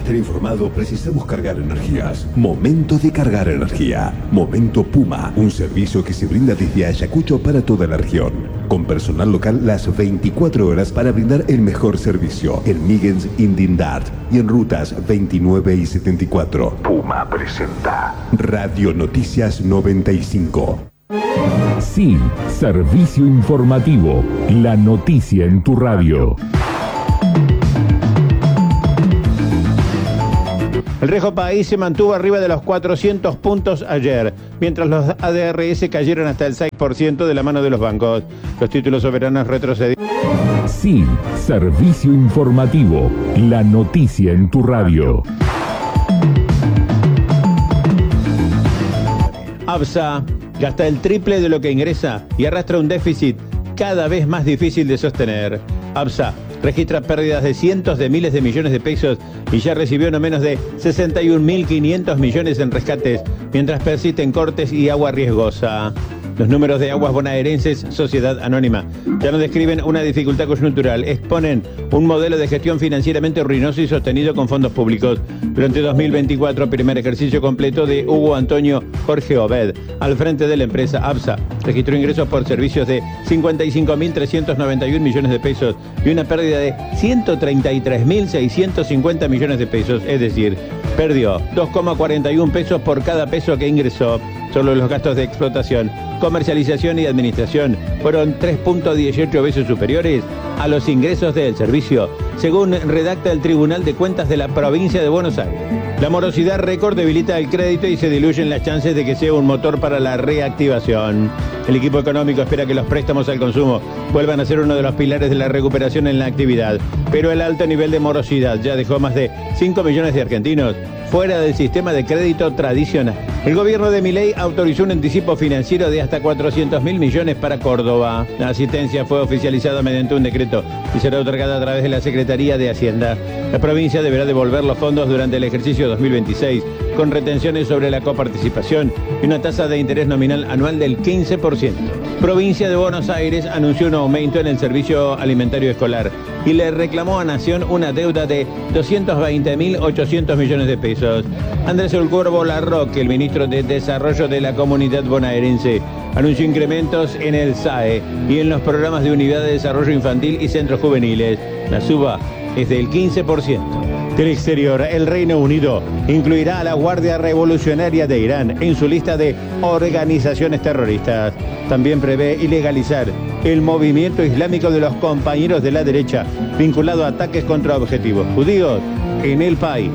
estar informado precisamos cargar energías. Momento de cargar energía. Momento Puma, un servicio que se brinda desde Ayacucho para toda la región. Con personal local las 24 horas para brindar el mejor servicio. En Migens, Indindart y en rutas 29 y 74. Puma presenta Radio Noticias 95. Sí, servicio informativo. La noticia en tu radio. El Rejo País se mantuvo arriba de los 400 puntos ayer, mientras los ADRS cayeron hasta el 6% de la mano de los bancos. Los títulos soberanos retrocedieron. Sí, servicio informativo. La noticia en tu radio. ABSA gasta el triple de lo que ingresa y arrastra un déficit cada vez más difícil de sostener. ABSA registra pérdidas de cientos de miles de millones de pesos y ya recibió no menos de 61.500 millones en rescates, mientras persisten cortes y agua riesgosa. Los números de Aguas Bonaerenses, Sociedad Anónima, ya no describen una dificultad coyuntural, exponen un modelo de gestión financieramente ruinoso y sostenido con fondos públicos. Durante 2024, primer ejercicio completo de Hugo Antonio Jorge Obed, al frente de la empresa ABSA, registró ingresos por servicios de 55.391 millones de pesos y una pérdida de 133.650 millones de pesos, es decir, perdió 2,41 pesos por cada peso que ingresó. Solo los gastos de explotación, comercialización y administración fueron 3.18 veces superiores a los ingresos del servicio, según redacta el Tribunal de Cuentas de la provincia de Buenos Aires. La morosidad récord debilita el crédito y se diluyen las chances de que sea un motor para la reactivación. El equipo económico espera que los préstamos al consumo vuelvan a ser uno de los pilares de la recuperación en la actividad, pero el alto nivel de morosidad ya dejó más de 5 millones de argentinos fuera del sistema de crédito tradicional. El gobierno de Milei autorizó un anticipo financiero de hasta 400.000 millones para Córdoba. La asistencia fue oficializada mediante un decreto y será otorgada a través de la Secretaría de Hacienda. La provincia deberá devolver los fondos durante el ejercicio 2026, con retenciones sobre la coparticipación y una tasa de interés nominal anual del 15%. Provincia de Buenos Aires anunció un aumento en el servicio alimentario escolar y le reclamó a Nación una deuda de 220.800 millones de pesos. Andrés El Cuervo Larroque, el ministro de Desarrollo de la Comunidad Bonaerense, anunció incrementos en el SAE y en los programas de Unidad de Desarrollo Infantil y Centros Juveniles. La suba es del 15%. Del exterior, el Reino Unido incluirá a la Guardia Revolucionaria de Irán en su lista de organizaciones terroristas. También prevé ilegalizar el movimiento islámico de los compañeros de la derecha, vinculado a ataques contra objetivos judíos en el país.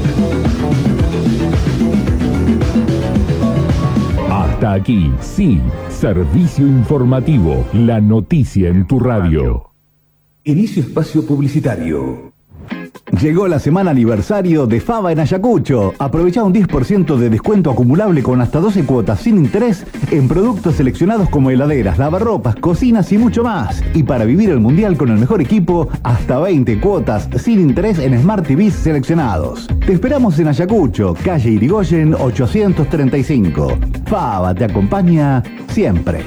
Hasta aquí, sí, servicio informativo, la noticia en tu radio. Inicio espacio publicitario. Llegó la semana aniversario de Fava en Ayacucho. Aprovecha un 10% de descuento acumulable con hasta 12 cuotas sin interés en productos seleccionados como heladeras, lavarropas, cocinas y mucho más. Y para vivir el mundial con el mejor equipo, hasta 20 cuotas sin interés en Smart TVs seleccionados. Te esperamos en Ayacucho, calle Irigoyen 835. Fava te acompaña siempre.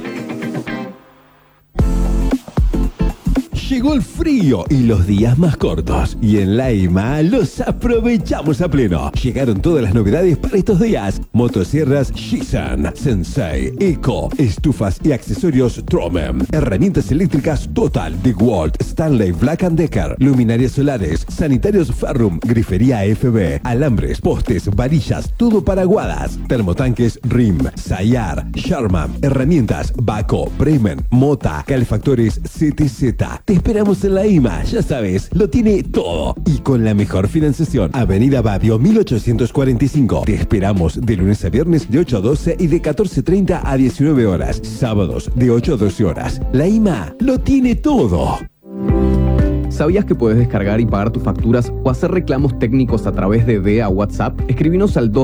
Llegó el frío y los días más cortos. Y en la IMA los aprovechamos a pleno. Llegaron todas las novedades para estos días. Motosierras Shisan, Sensei, Eco, estufas y accesorios Tromem. Herramientas eléctricas Total, DeWalt, Stanley, Black & Decker. Luminarias solares, sanitarios Ferrum, grifería FB, alambres, postes, varillas, todo para aguadas. Termotanques RIM, Sayar, Sharman. Herramientas Baco, Bremen, Mota, calefactores CTZ. Te esperamos en la IMA, ya sabes, lo tiene todo. Y con la mejor financiación. Avenida Badio 1845. Te esperamos de lunes a viernes de 8 a 12 y de 14:30 a 19 horas. Sábados de 8 a 12 horas. La IMA lo tiene todo. ¿Sabías que puedes descargar y pagar tus facturas o hacer reclamos técnicos a través de DEA WhatsApp? Escribinos al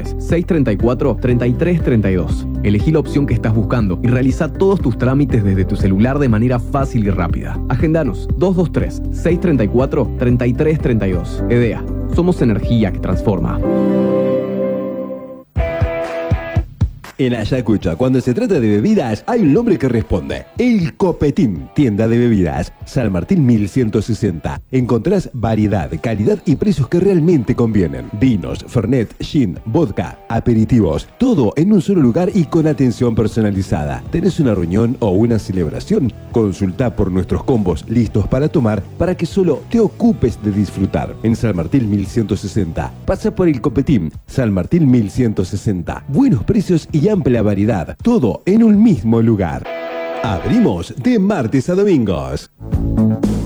223-634-3332. Elegí la opción que estás buscando y realiza todos tus trámites desde tu celular de manera fácil y rápida. Agendanos 223-634-3332. EDEA. Somos energía que transforma. En Ayacucho, cuando se trata de bebidas, hay un nombre que responde. El Copetín, tienda de bebidas. San Martín 1160. Encontrás variedad, calidad y precios que realmente convienen. Vinos, fernet, gin, vodka, aperitivos. Todo en un solo lugar y con atención personalizada. ¿Tenés una reunión o una celebración? Consulta por nuestros combos listos para tomar para que solo te ocupes de disfrutar. En San Martín 1160. Pasa por el Copetín. San Martín 1160. Buenos precios y amplia variedad. Todo en un mismo lugar. Abrimos de martes a domingos.